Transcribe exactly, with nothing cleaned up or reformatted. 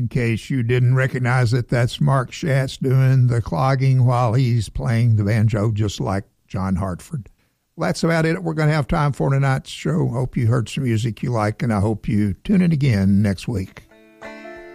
In case you didn't recognize it, that's Mark Schatz doing the clogging while he's playing the banjo just like John Hartford. Well, that's about it. We're going to have time for tonight's show. Hope you heard some music you like, and I hope you tune in again next week.